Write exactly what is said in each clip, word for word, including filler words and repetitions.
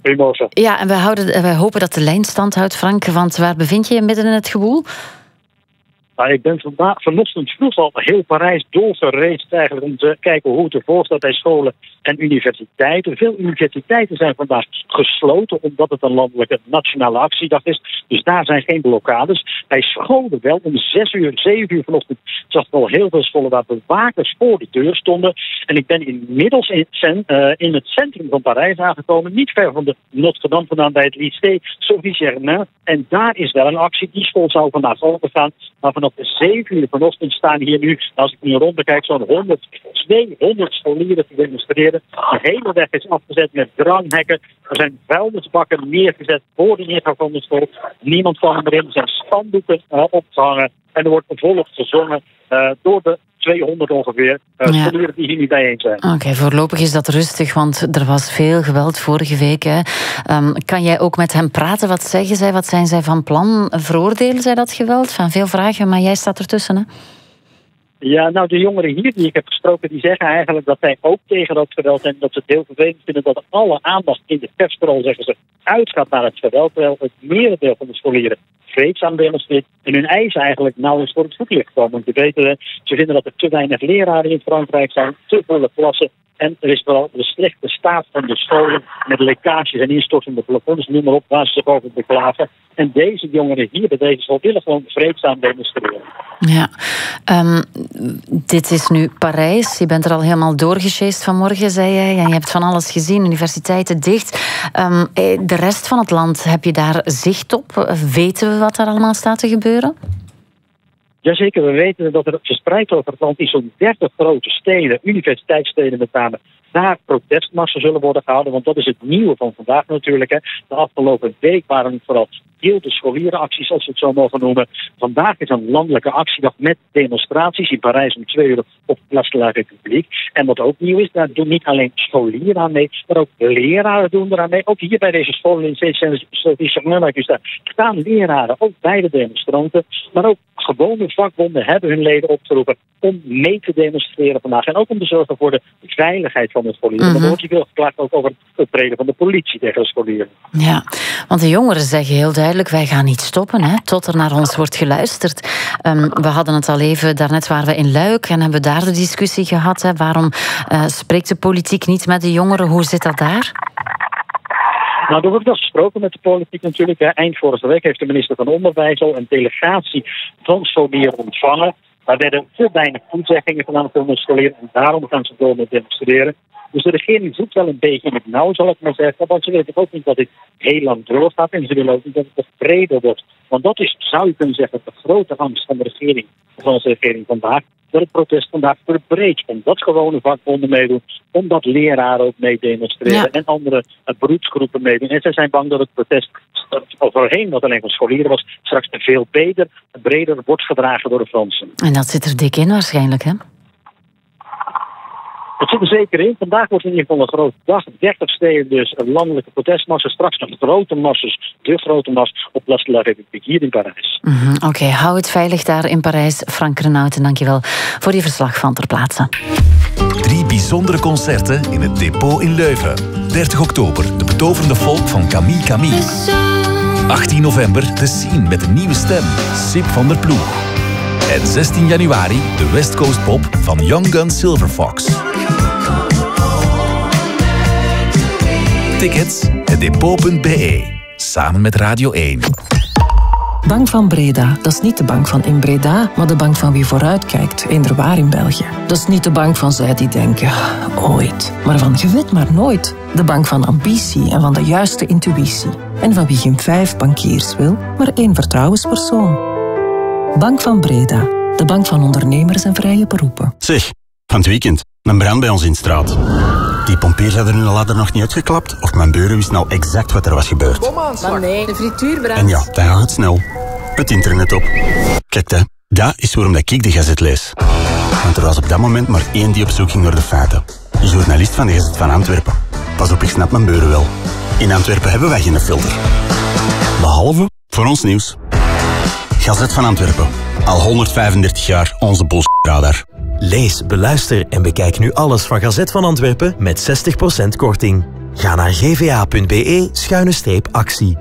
Goedemorgen. Ja, en wij, houden, wij hopen dat de lijn stand houdt, Frank, want waar bevind je je midden in het gewoel? Nou, ik ben vandaag, vanochtend vroeg al heel Parijs doorgereisd eigenlijk om te kijken hoe het ervoor staat bij scholen en universiteiten. Veel universiteiten zijn vandaag gesloten omdat het een landelijke nationale actiedag is. Dus daar zijn geen blokkades. Bij scholen wel. Om zes uur, zeven uur vanochtend zag ik al heel veel scholen waar bewakers voor de deur stonden. En ik ben inmiddels in, uh, in het centrum van Parijs aangekomen. Niet ver van de Notre-Dame vandaan bij het lycée Sophie Germain. En daar is wel een actie. Die school zou vandaag opengaan. Maar vanaf de zeven uur vanochtend staan hier nu, als ik nu rond bekijk, zo'n honderd, tweehonderd scholieren te demonstreren. De hele weg is afgezet met dranghekken. Er zijn vuilnisbakken neergezet voor de ingang van de school. Niemand kwam erin. Er zijn spandoeken uh, opgehangen. En er wordt volop gezongen uh, door de tweehonderd ongeveer uh, ja. scholieren die hier niet bijeen zijn. Oké, okay, voorlopig is dat rustig, want er was veel geweld vorige week. Hè. Um, kan jij ook met hem praten? Wat zeggen zij? Wat zijn zij van plan? Veroordelen zij dat geweld? Van veel vragen, maar jij staat ertussen, hè? Ja, nou, de jongeren hier die ik heb gesproken, die zeggen eigenlijk dat zij ook tegen dat geweld zijn. Dat ze het heel vervelend vinden dat alle aandacht in de pers, vooral zeggen ze, uitgaat naar het geweld. Terwijl het merendeel van de scholieren vreedzaam demonstreert en hun eisen eigenlijk nauwelijks voor het voetlicht komen. Want je weet, ze vinden dat er te weinig leraren in Frankrijk zijn, te volle klassen. En er is vooral de slechte staat van de scholen met lekkages en instortende plafonds, noem maar op, waar ze zich over beklagen. En deze jongeren hier bij deze school willen gewoon vreedzaam demonstreren. Ja, um, dit is nu Parijs. Je bent er al helemaal doorgesjeest vanmorgen, zei jij. En je hebt van alles gezien, universiteiten dicht. Um, de rest van het land, heb je daar zicht op? Weten we wat daar allemaal staat te gebeuren? Jazeker, we weten dat er verspreid over het land in zo'n dertig grote steden, universiteitssteden met name, daar protestmarsen zullen worden gehouden. Want dat is het nieuwe van vandaag natuurlijk. Hè. De afgelopen week waren het vooral heel de scholierenacties, als we het zo mogen noemen. Vandaag is een landelijke actiedag met demonstraties in Parijs om twee uur op Place de la République. En wat ook nieuw is, daar doen niet alleen scholieren aan mee, maar ook leraren doen eraan mee. Ook hier bij deze scholen in Saint-Germain staan leraren, ook bij de demonstranten. Maar ook gewone vakbonden hebben hun leden opgeroepen om mee te demonstreren vandaag. En ook om te zorgen voor de veiligheid van de scholieren. Mm-hmm. Dan wordt hier veel geklaagd ook over het optreden van de politie tegen de scholieren. Ja, want de jongeren zeggen heel duidelijk, wij gaan niet stoppen, hè, tot er naar ons wordt geluisterd. Um, we hadden het al even, daarnet waren we in Luik en hebben daar de discussie gehad. Hè, waarom uh, spreekt de politiek niet met de jongeren? Hoe zit dat daar? Nou, er wordt wel gesproken met de politiek natuurlijk. Eind vorige week heeft de minister van Onderwijs al een delegatie van scholieren ontvangen. Daar werden te weinig toezeggingen gedaan voor de scholieren en daarom gaan ze door met demonstreren. Dus de regering zoekt wel een beetje in het nauw, zal ik maar zeggen. Want ze weten ook niet dat dit heel lang doorgaat en ze willen ook niet dat het breder wordt. Want dat is, zou je kunnen zeggen, de grote angst van de regering, van onze regering vandaag. Dat het protest vandaag verbreedt. Omdat gewone vakbonden meedoen, omdat leraren ook mee demonstreren ja. en andere uh, beroepsgroepen meedoen. En ze zijn bang dat het protest overheen, wat alleen van scholieren was, straks veel beter, breder wordt gedragen door de Fransen. En dat zit er dik in waarschijnlijk, hè? Dat zit er zeker in. Vandaag wordt in ieder geval een grote dag. dertig steden dus een landelijke protestmassa. Straks nog grote massas, de grote mas op Place de la République hier in Parijs. Mm-hmm, Oké, okay, hou het veilig daar in Parijs. Frank Renauten, dankjewel voor je verslag van ter plaatse. Drie bijzondere concerten in het Depot in Leuven. dertig oktober, de betoverende folk van Camille Camille. achttien november, de Scene met een nieuwe stem, Sip van der Ploeg. En zestien januari de West Coast Pop van Young Gun Silver Fox. Tickets, het depot punt b e. Samen met Radio één. Bank van Breda, dat is niet de bank van in Breda, maar de bank van wie vooruitkijkt, eender waar in België. Dat is niet de bank van zij die denken, ooit, maar van je weet maar nooit. De bank van ambitie en van de juiste intuïtie. En van wie geen vijf bankiers wil, maar één vertrouwenspersoon. Bank van Breda, de bank van ondernemers en vrije beroepen. Zeg, van het weekend, een brand bij ons in de straat. Die pompiers hadden hun ladder nog niet uitgeklapt, of mijn buren wist nou exact wat er was gebeurd. Maar nee, de frituur brandt. En ja, dan gaat het snel. Het internet op. Kijk, hè, dat is waarom dat ik de Gazet lees. Want er was op dat moment maar één die op zoek ging naar de feiten. Een journalist van de Gazet van Antwerpen. Pas op, ik snap mijn buren wel. In Antwerpen hebben wij geen filter. Behalve voor ons nieuws. Gazet van Antwerpen. Al honderdvijfendertig jaar onze bullshit-radar. Lees, beluister en bekijk nu alles van Gazet van Antwerpen met zestig procent korting. Ga naar gva.be schuine streep actie.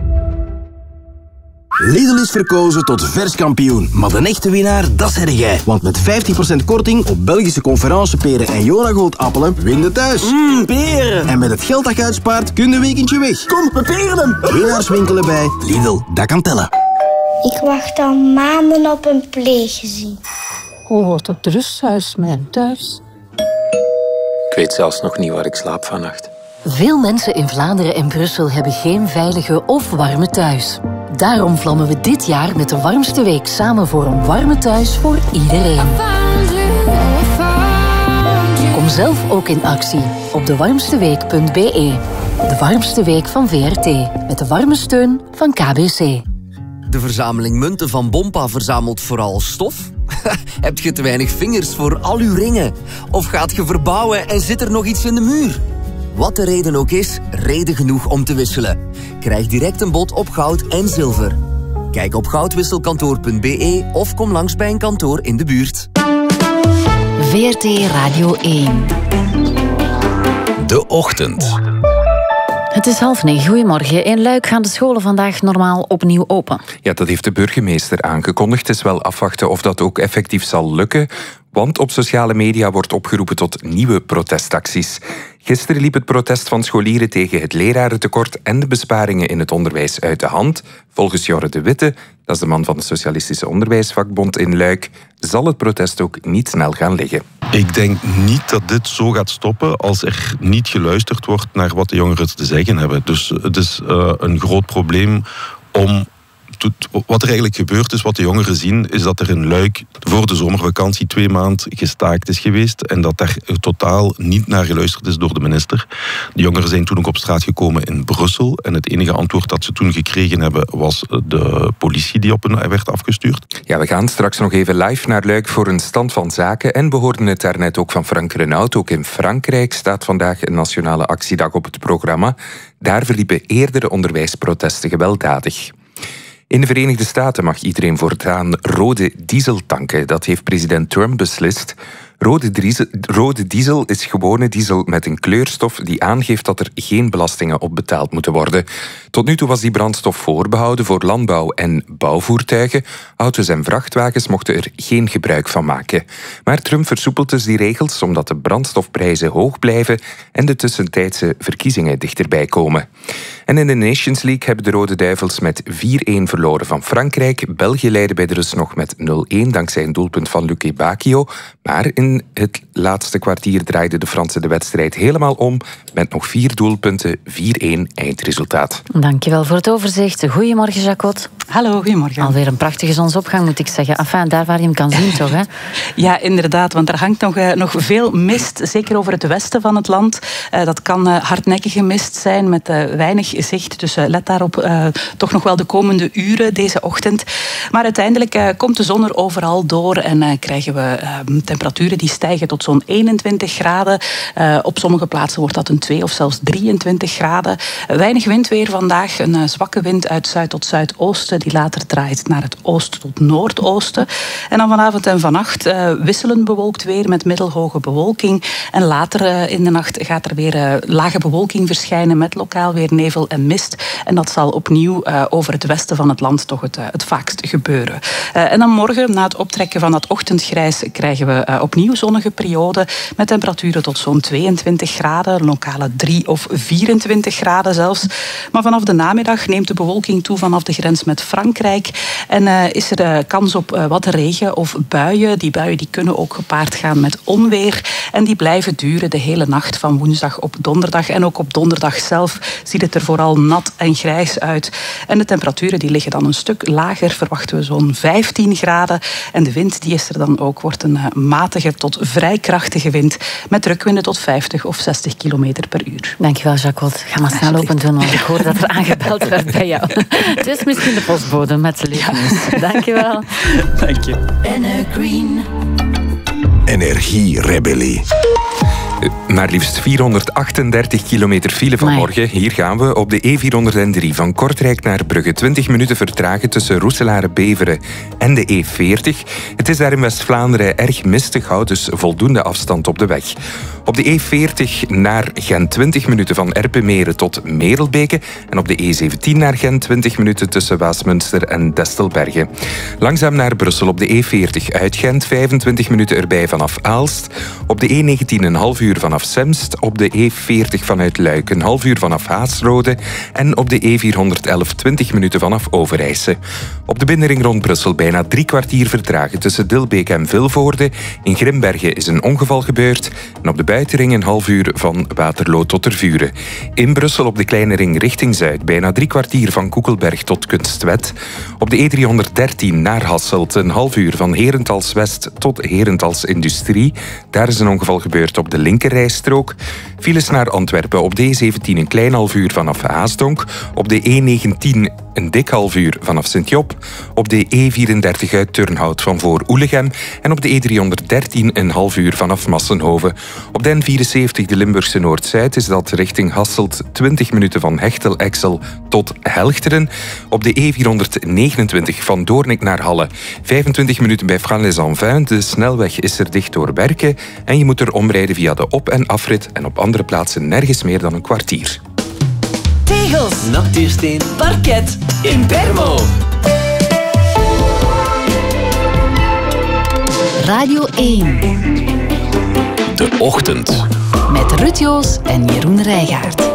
Lidl is verkozen tot verskampioen. Maar de echte winnaar, dat zeg jij. Want met vijftien procent korting op Belgische conferenceperen en Jonagold appelen, win je thuis. Mmm, peren. En met het geld dat je uitspaart, kun je een weekendje weg. Kom, we peren hem. Winnaars winkelen bij Lidl, dat kan tellen. Ik wacht al maanden op een pleeggezin. Hoe wordt het rusthuis mijn thuis? Ik weet zelfs nog niet waar ik slaap vannacht. Veel mensen in Vlaanderen en Brussel hebben geen veilige of warme thuis. Daarom vlammen we dit jaar met de warmste week samen voor een warme thuis voor iedereen. Kom zelf ook in actie op de warmste week punt b e. De warmste week van V R T. Met de warme steun van K B C. De verzameling munten van Bompa verzamelt vooral stof? Heb je te weinig vingers voor al uw ringen? Of gaat je verbouwen en zit er nog iets in de muur? Wat de reden ook is, reden genoeg om te wisselen. Krijg direct een bod op goud en zilver. Kijk op goudwisselkantoor punt b e of kom langs bij een kantoor in de buurt. V R T Radio één. De Ochtend. Het is half negen. Goedemorgen. In Luik gaan de scholen vandaag normaal opnieuw open. Ja, dat heeft de burgemeester aangekondigd. Het is wel afwachten of dat ook effectief zal lukken. Want op sociale media wordt opgeroepen tot nieuwe protestacties. Gisteren liep het protest van scholieren tegen het lerarentekort en de besparingen in het onderwijs uit de hand. Volgens Jorre de Witte, dat is de man van de Socialistische Onderwijsvakbond in Luik, zal het protest ook niet snel gaan liggen. Ik denk niet dat dit zo gaat stoppen als er niet geluisterd wordt naar wat de jongeren te zeggen hebben. Dus het is uh, een groot probleem om... Wat er eigenlijk gebeurd is, wat de jongeren zien, is dat er in Luik voor de zomervakantie twee maanden gestaakt is geweest en dat daar totaal niet naar geluisterd is door de minister. De jongeren zijn toen ook op straat gekomen in Brussel en het enige antwoord dat ze toen gekregen hebben was de politie die op hen werd afgestuurd. Ja, we gaan straks nog even live naar Luik voor een stand van zaken en we hoorden het daarnet ook van Frank Renaud. Ook in Frankrijk staat vandaag een nationale actiedag op het programma. Daar verliepen eerdere onderwijsprotesten gewelddadig. In de Verenigde Staten mag iedereen voortaan rode diesel tanken. Dat heeft president Trump beslist. Rode diesel, rode diesel is gewone diesel met een kleurstof die aangeeft dat er geen belastingen op betaald moeten worden. Tot nu toe was die brandstof voorbehouden voor landbouw- en bouwvoertuigen. Auto's en vrachtwagens mochten er geen gebruik van maken. Maar Trump versoepelt dus die regels omdat de brandstofprijzen hoog blijven en de tussentijdse verkiezingen dichterbij komen. En in de Nations League hebben de Rode Duivels met vier-een verloren van Frankrijk. België leidde bij de rust nog met nul-een dankzij een doelpunt van Luque Bacchio. Maar in het laatste kwartier draaide de Fransen de wedstrijd helemaal om. Met nog vier doelpunten, vier-een eindresultaat. Dankjewel voor het overzicht. Goedemorgen, Jacot. Hallo, goedemorgen. Alweer een prachtige zonsopgang, moet ik zeggen. Enfin, daar waar je hem kan zien, toch? Hè? Ja, inderdaad, want er hangt nog, uh, nog veel mist, zeker over het westen van het land. Uh, dat kan uh, hardnekkige mist zijn met uh, weinig zicht. Dus uh, let daarop uh, toch nog wel de komende uren deze ochtend. Maar uiteindelijk uh, komt de zon er overal door en uh, krijgen we uh, temperaturen die stijgen tot zo'n eenentwintig graden. Uh, op sommige plaatsen wordt dat een twee of zelfs drieëntwintig graden. Uh, weinig wind weer vandaag. Een uh, zwakke wind uit zuid tot zuidoosten die later draait naar het oosten tot noordoosten. En dan vanavond en vannacht uh, wisselend bewolkt weer met middelhoge bewolking. En later uh, in de nacht gaat er weer uh, lage bewolking verschijnen met lokaal weer nevel en mist. En dat zal opnieuw uh, over het westen van het land toch het, uh, het vaakst gebeuren. Uh, en dan morgen, na het optrekken van dat ochtendgrijs, krijgen we uh, opnieuw zonnige periode met temperaturen tot zo'n tweeëntwintig graden, lokale drie of vierentwintig graden zelfs. Maar vanaf de namiddag neemt de bewolking toe vanaf de grens met Frankrijk en uh, is er uh, kans op uh, wat regen of buien. Die buien die kunnen ook gepaard gaan met onweer en die blijven duren de hele nacht van woensdag op donderdag. En ook op donderdag zelf ziet het er vooral nat en grijs uit. En de temperaturen die liggen dan een stuk lager, verwachten we zo'n vijftien graden. En de wind die is er dan ook, wordt een uh, matige tot vrij krachtige wind met drukwinden tot vijftig of zestig kilometer per uur. Dankjewel, Jacot. Ga maar snel open doen, want ik hoor dat er aangebeld werd bij jou. Het is misschien de postbode met zijn liefdes. Ja. Dankjewel. Dank je. Energierebellie. Maar liefst vierhonderdachtendertig kilometer file vanmorgen. Hier gaan we op de E vierhonderddrie van Kortrijk naar Brugge. twintig minuten vertragen tussen Roeselare-Beveren en de E veertig. Het is daar in West-Vlaanderen erg mistig, houdt dus voldoende afstand op de weg. Op de E veertig naar Gent twintig minuten van Erpenmeren tot Merelbeke. En op de E zeventien naar Gent twintig minuten tussen Waasmunster en Destelbergen. Langzaam naar Brussel op de E veertig uit Gent, vijfentwintig minuten erbij vanaf Aalst. Op de E negentien een half uur vanaf Semst. Op de E veertig vanuit Luik een half uur vanaf Haasrode. En op de E vierhonderdelf twintig minuten vanaf Overijse. Op de binnenring rond Brussel bijna drie kwartier vertragen tussen Dilbeek en Vilvoorde. In Grimbergen is een ongeval gebeurd. En op de buitenring een half uur van Waterloo tot Tervuren. In Brussel op de kleine ring richting Zuid bijna drie kwartier van Koekelberg tot Kunstwet. Op de E driehonderddertien naar Hasselt een half uur van Herentals West tot Herentals Industrie. Daar is een ongeval gebeurd op de linkerrijstrook. Files naar Antwerpen op de E zeventien een klein half uur vanaf Haasdonk. Op de E negentien een dik half uur vanaf Sint-Job. Op de E vierendertig uit Turnhout van voor Oelegem. En op de E driehonderddertien een half uur vanaf Massenhoven. Op de N vierenzeventig de Limburgse Noord-Zuid is dat richting Hasselt twintig minuten van Hechtel-Exel tot Helchteren. Op de E vierhonderdnegenentwintig van Doornik naar Halle vijfentwintig minuten bij Frans-les-Envins. De snelweg is er dicht door Berken. En je moet er omrijden via de op- en afrit. En op andere plaatsen nergens meer dan een kwartier. Tegels, natuursteen, parket, Impermo. Radio één. De Ochtend. Met Ruud Joos en Jeroen Rijgaard.